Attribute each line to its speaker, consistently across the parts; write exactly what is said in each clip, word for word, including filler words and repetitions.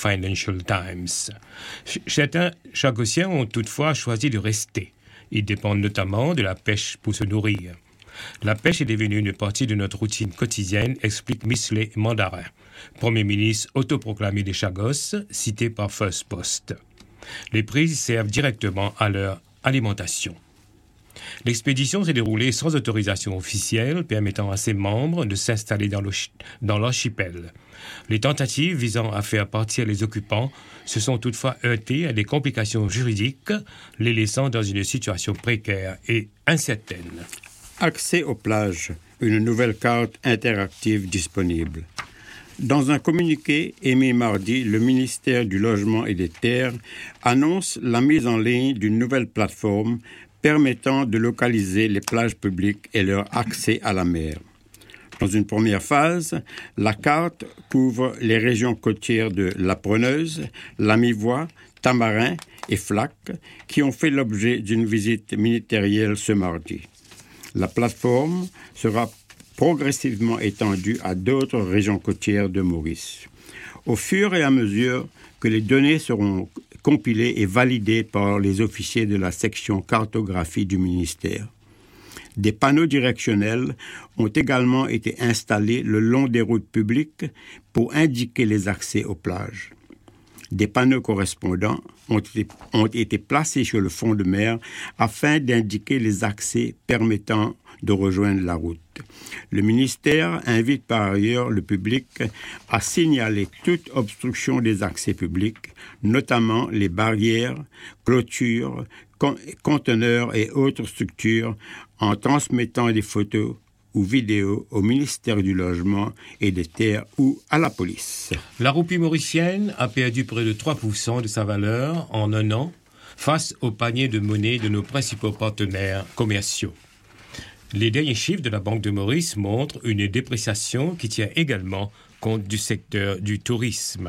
Speaker 1: Financial Times. Certains chagossiens ont toutefois choisi de rester. Ils dépendent notamment de la pêche pour se nourrir. La pêche est devenue une partie de notre routine quotidienne, explique Misley Mandarin, Premier ministre autoproclamé des Chagos, cité par First Post. Les prix servent directement à leur alimentation. L'expédition s'est déroulée sans autorisation officielle, permettant à ses membres de s'installer dans, le, dans l'archipel. Les tentatives visant à faire partir les occupants se sont toutefois heurtées à des complications juridiques, les laissant dans une situation précaire et incertaine.
Speaker 2: Accès aux plages, une nouvelle carte interactive disponible. Dans un communiqué émis mardi, le ministère du Logement et des Terres annonce la mise en ligne d'une nouvelle plateforme permettant de localiser les plages publiques et leur accès à la mer. Dans une première phase, la carte couvre les régions côtières de La Preneuse, La Mivoie, Tamarin et Flac, qui ont fait l'objet d'une visite ministérielle ce mardi. La plateforme sera progressivement étendue à d'autres régions côtières de Maurice. Au fur et à mesure que les données seront compilées et validées par les officiers de la section cartographie du ministère. Des panneaux directionnels ont également été installés le long des routes publiques pour indiquer les accès aux plages. Des panneaux correspondants ont été, ont été placés sur le fond de mer afin d'indiquer les accès permettant de rejoindre la route. Le ministère invite par ailleurs le public à signaler toute obstruction des accès publics, notamment les barrières, clôtures, con- conteneurs et autres structures, en transmettant des photos ou vidéos au ministère du Logement et des Terres ou à la police.
Speaker 1: La roupie mauricienne a perdu près de trois pour cent de sa valeur en un an face au panier de monnaie de nos principaux partenaires commerciaux. Les derniers chiffres de la Banque de Maurice montrent une dépréciation qui tient également compte du secteur du tourisme.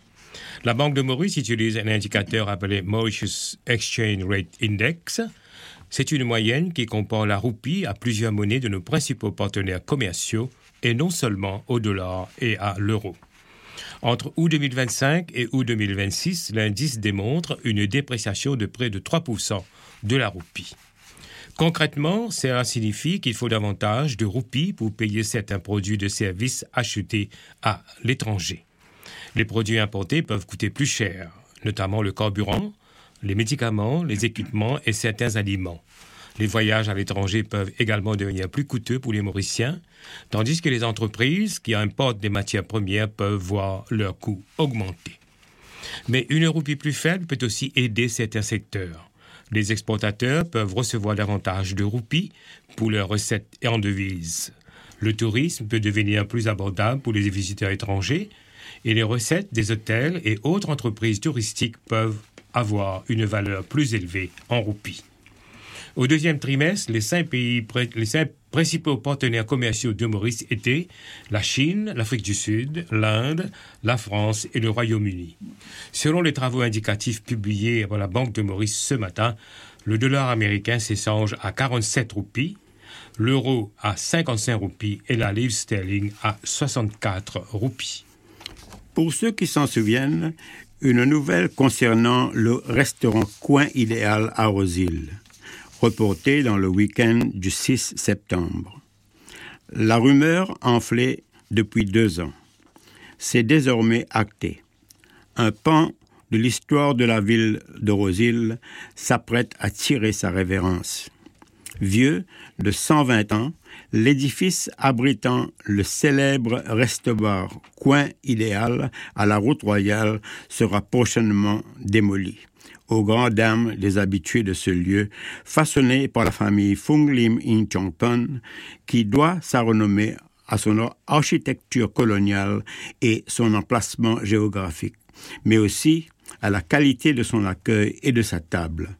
Speaker 1: La Banque de Maurice utilise un indicateur appelé Mauritius Exchange Rate Index. C'est une moyenne qui compare la roupie à plusieurs monnaies de nos principaux partenaires commerciaux et non seulement au dollar et à l'euro. Entre août deux mille vingt-cinq et août deux mille vingt-six, l'indice démontre une dépréciation de près de trois pour cent de la roupie. Concrètement, cela signifie qu'il faut davantage de roupies pour payer certains produits de services achetés à l'étranger. Les produits importés peuvent coûter plus cher, notamment le carburant, les médicaments, les équipements et certains aliments. Les voyages à l'étranger peuvent également devenir plus coûteux pour les Mauriciens, tandis que les entreprises qui importent des matières premières peuvent voir leurs coûts augmenter. Mais une roupie plus faible peut aussi aider certains secteurs. Les exportateurs peuvent recevoir davantage de roupies pour leurs recettes et en devises. Le tourisme peut devenir plus abordable pour les visiteurs étrangers et les recettes des hôtels et autres entreprises touristiques peuvent avoir une valeur plus élevée en roupies. Au deuxième trimestre, les cinq pays, les cinq principaux partenaires commerciaux de Maurice étaient la Chine, l'Afrique du Sud, l'Inde, la France et le Royaume-Uni. Selon les travaux indicatifs publiés par la Banque de Maurice ce matin, le dollar américain s'échange à quarante-sept roupies, l'euro à cinquante-cinq roupies et la livre sterling à soixante-quatre roupies.
Speaker 2: Pour ceux qui s'en souviennent, une nouvelle concernant le restaurant Coin Idéal à Rosille, reporté dans le week-end du six septembre. La rumeur enflait depuis deux ans. C'est désormais acté. Un pan de l'histoire de la ville de Rosille s'apprête à tirer sa révérence. Vieux de cent vingt ans, l'édifice abritant le célèbre resto-bar Coin Idéal à la route royale sera prochainement démoli, aux grandes dames des habitués de ce lieu, façonné par la famille Fung Lim In Chongpon, qui doit sa renommée à son architecture coloniale et son emplacement géographique, mais aussi à la qualité de son accueil et de sa table.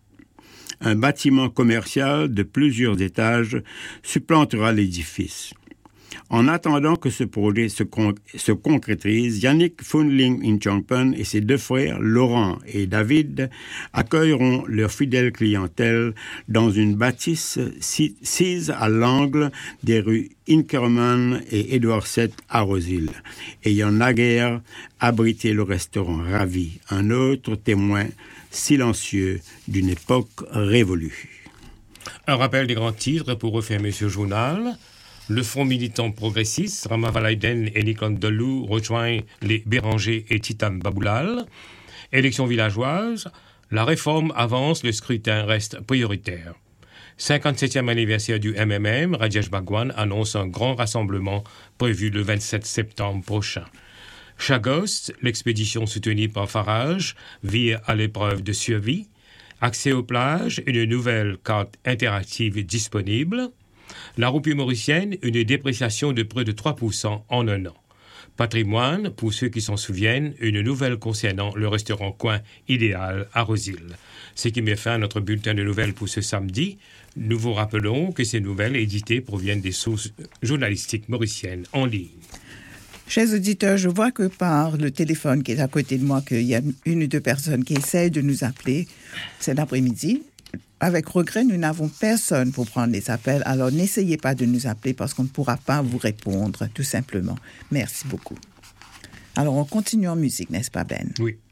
Speaker 2: Un bâtiment commercial de plusieurs étages supplantera l'édifice. En attendant que ce projet se, con- se concrétise, Yannick Funling Inchongpen et ses deux frères, Laurent et David, accueilleront leur fidèle clientèle dans une bâtisse si- sise à l'angle des rues Inkerman et Édouard sept à Rosil, ayant naguère abrité le restaurant Ravi, un autre témoin silencieux d'une époque révolue.
Speaker 1: Un rappel des grands titres pour refermer ce journal. Le Front militant progressiste, Rama Valaiden et Nicolas Delou rejoignent les Béranger et Titam Baboulal. Élections villageoises, la réforme avance, le scrutin reste prioritaire. cinquante-septième anniversaire du M M M, Rajesh Bhagwan annonce un grand rassemblement prévu le vingt-sept septembre prochain. Chagos, l'expédition soutenue par Farage, vire à l'épreuve de survie. Accès aux plages, une nouvelle carte interactive disponible. La roupie mauricienne, une dépréciation de près de trois pour cent en un an. Patrimoine, pour ceux qui s'en souviennent, une nouvelle concernant le restaurant Coin Idéal à Rosil. Ce qui met fin à notre bulletin de nouvelles pour ce samedi. Nous vous rappelons que ces nouvelles éditées proviennent des sources journalistiques mauriciennes en ligne.
Speaker 3: Chers auditeurs, je vois que par le téléphone qui est à côté de moi, qu'il y a une ou deux personnes qui essayent de nous appeler cet après-midi. Avec regret, nous n'avons personne pour prendre les appels, alors n'essayez pas de nous appeler parce qu'on ne pourra pas vous répondre, tout simplement. Merci beaucoup. Alors, on continue en musique, n'est-ce pas, Ben?
Speaker 1: Oui.